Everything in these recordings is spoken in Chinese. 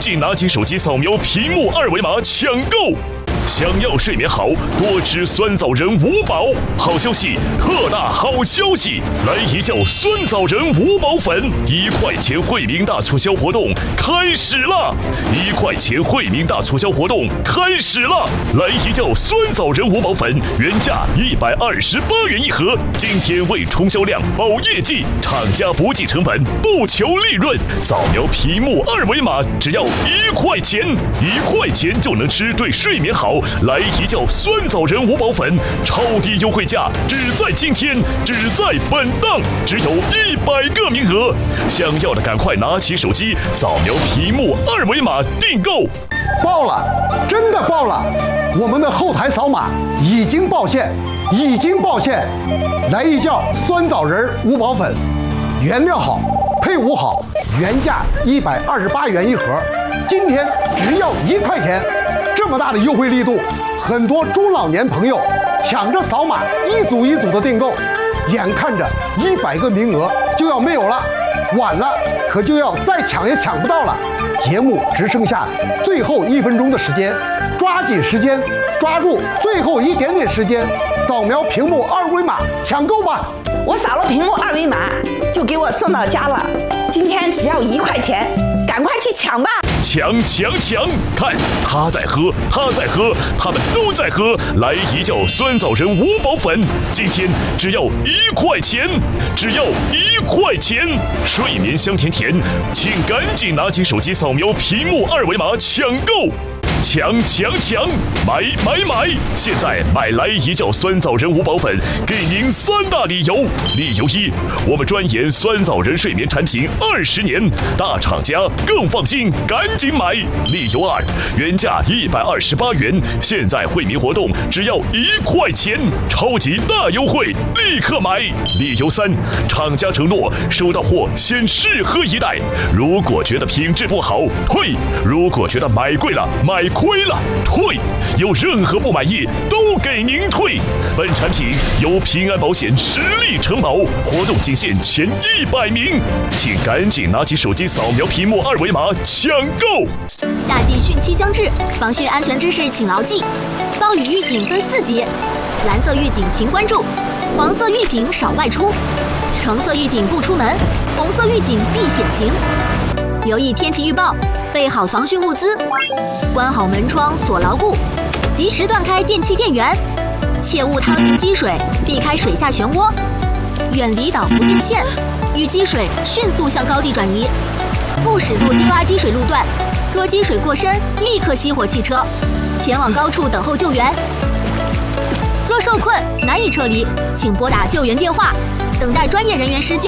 紧拿起手机扫描屏幕二维码抢购。想要睡眠好，多吃酸枣仁5宝。好消息，特大好消息！来一觉酸枣仁5宝粉，1块钱惠民大促销活动开始了！1块钱惠民大促销活动开始了！来一觉酸枣仁5宝粉，原价128元一盒，今天为冲销量、保业绩，厂家不计成本，不求利润。扫描屏幕二维码，只要1块钱，1块钱就能吃对睡眠好。来一觉酸枣仁5宝粉，超低优惠价，只在今天，只在本档，只有100个名额。想要的赶快拿起手机，扫描屏幕二维码订购。 爆了，真的爆了！我们的后台扫码已经爆线，来一觉酸枣仁5宝粉，原料好，配伍好，原价128元一盒，今天只要1块钱。这么大的优惠力度，很多中老年朋友抢着扫码，一组一组的订购，眼看着100个名额就要没有了，晚了可就要再抢也抢不到了。节目只剩下最后1分钟的时间，抓紧时间，抓住最后一点点时间，扫描屏幕二维码抢购吧！ 我扫了屏幕二维码，就给我送到家了。今天只要1块钱，赶快去抢吧！ 抢！看他在喝，他们都在喝。来一觉酸枣仁5宝粉，今天只要1块钱，睡眠香甜甜，请赶紧拿起手机扫描屏幕二维码抢购。抢！买！现在买来一觉酸枣仁5宝粉，给您3大理由。理由1，我们专研酸枣仁睡眠产品20年，大厂家更放心，赶紧买。理由2，原价128元，现在惠民活动只要1块钱，超级大优惠，立刻买。理由3，厂家承诺收到货先试喝1袋，如果觉得品质不好退，如果觉得买贵了买亏了退，有任何不满意都给您退。本产品由平安保险实力承保，活动仅限前100名，请赶紧拿起手机扫描屏幕二维码抢购。 夏季汛期将至，防汛安全知识请牢记：暴雨预警分4级，蓝色预警请关注，黄色预警少外出，橙色预警不出门，红色预警避险情。留意天气预报，备好防汛物资，关好门窗锁牢固，及时断开电器电源，切勿趟行积水，避开水下漩涡，远离导浮电线，遇积水迅速向高地转移，不驶入低洼积水路段，若积水过深，立刻熄火汽车，前往高处等候救援。若受困难以撤离，请拨打救援电话，等待专业人员施救。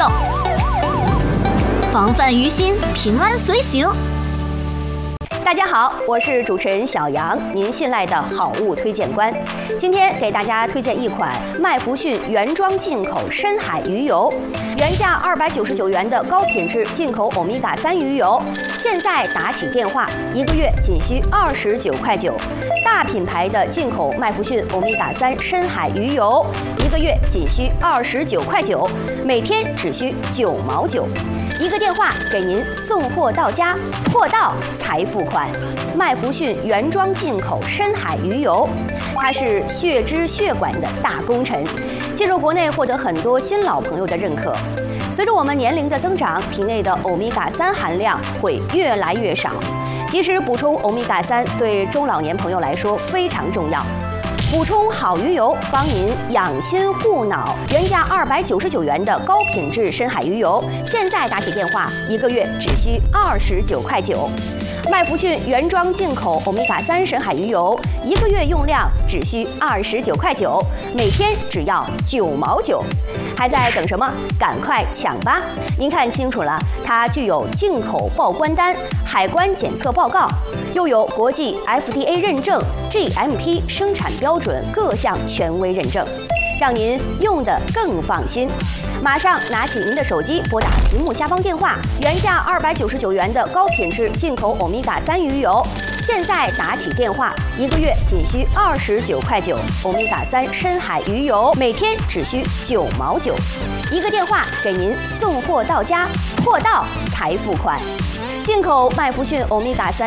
防范于心，平安随行。 大家好，我是主持人小杨，您信赖的好物推荐官。今天给大家推荐一款麦福逊原装进口深海鱼油，原价299元的高品质进口欧米伽3鱼油，现在打起电话，1个月仅需29块9。大品牌的进口麦福逊欧米伽3深海鱼油，1个月仅需29块9，每天只需9毛9。1个电话给您送货到家，货到才付款。麦福逊原装进口深海鱼油，它是血脂血管的大功臣，进入国内获得很多新老朋友的认可。随着我们年龄的增长，体内的欧米伽3含量会越来越少，及时补充欧米伽3对中老年朋友来说非常重要。补充好鱼油，帮您养心护脑。原价299元的高品质深海鱼油，现在打起电话，1个月只需29块9。麦福逊原装进口欧米伽3深海鱼油，1个月用量只需29块9，每天只要9毛9。还在等什么？赶快抢吧！您看清楚了，它具有进口报关单、海关检测报告，又有国际 FDA 认证、GMP 生产标准各项权威认证，让您用得更放心。马上拿起您的手机，拨打屏幕下方电话，原价299元的高品质进口欧米伽3鱼油，现在打起电话，1个月仅需29块9。欧米伽3深海鱼油每天只需9毛9。1个电话给您送货到家，货到才付款。进口麦福逊欧米伽3